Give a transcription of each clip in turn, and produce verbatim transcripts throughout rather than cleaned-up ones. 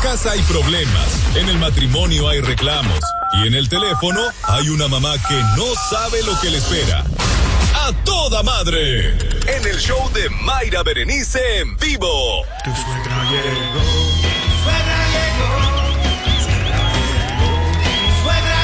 casa hay problemas, en el matrimonio hay reclamos y en el teléfono hay una mamá que no sabe lo que le espera. ¡A toda madre! En el show de Mayra Berenice en vivo. Tu suegra llegó. Suegra llegó. Suegra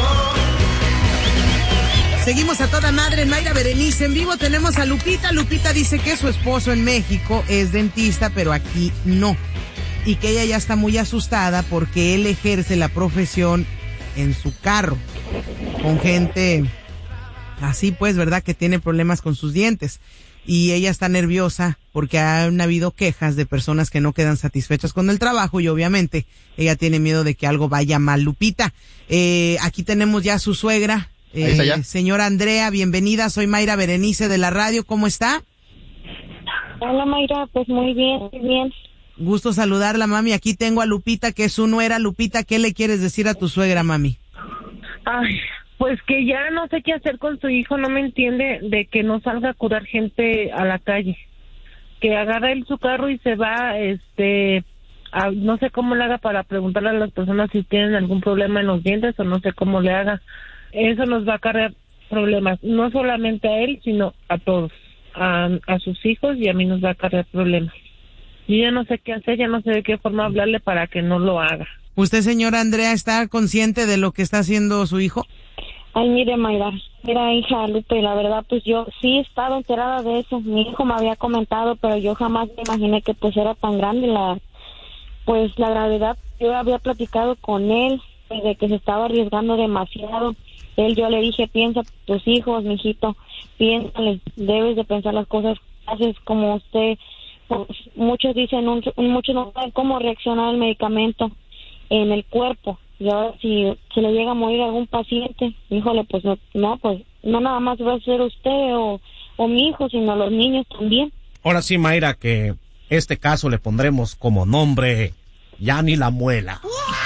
llegó. Seguimos a toda madre en Mayra Berenice en vivo. Tenemos a Lupita. Lupita dice que su esposo en México es dentista, pero aquí no. Y que ella ya está muy asustada porque él ejerce la profesión en su carro con gente así pues, ¿verdad? Que tiene problemas con sus dientes. Y ella está nerviosa porque han habido quejas de personas que no quedan satisfechas con el trabajo y obviamente ella tiene miedo de que algo vaya mal. Lupita, eh, aquí tenemos ya a su suegra. Eh, Ahí está ya. Señora Andrea, bienvenida. Soy Mayra Berenice de la radio. ¿Cómo está? Hola Mayra, pues muy bien, muy bien. Gusto saludarla, mami. Aquí tengo a Lupita, que es su nuera. Lupita, ¿qué le quieres decir a tu suegra, mami? Ay, pues que ya no sé qué hacer con su hijo, no me entiende de que no salga a curar gente a la calle. Que agarra él su carro y se va, este, a, no sé cómo le haga para preguntarle a las personas si tienen algún problema en los dientes o no sé cómo le haga. Eso nos va a acarrear problemas, no solamente a él, sino a todos, a, a sus hijos y a mí nos va a acarrear problemas. Yo ya no sé qué hacer, ya no sé de qué forma hablarle para que no lo haga. ¿Usted, señora Andrea, está consciente de lo que está haciendo su hijo? Ay, mire, Mayra, mira, hija Lupe, la verdad, pues yo sí he estado enterada de eso. Mi hijo me había comentado, pero yo jamás me imaginé que pues era tan grande la, pues la gravedad. Yo había platicado con él pues, de que se estaba arriesgando demasiado. Él, yo le dije, piensa tus hijos, mijito, piénsale, debes de pensar las cosas, haces como usted. Pues, muchos dicen, un, muchos no saben cómo reaccionar al medicamento en el cuerpo. Y ahora si se le llega a morir algún paciente, híjole, pues no, no, pues no nada más va a ser usted o, o mi hijo, sino los niños también. Ahora sí, Mayra, que este caso le pondremos como nombre Ya ni la muela.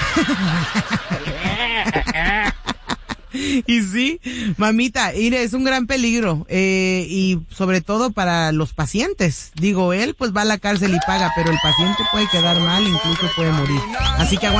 Y sí, mamita, mire, es un gran peligro, eh, y sobre todo para los pacientes. Digo, él pues va a la cárcel y paga, pero el paciente puede quedar mal, incluso puede morir. Así que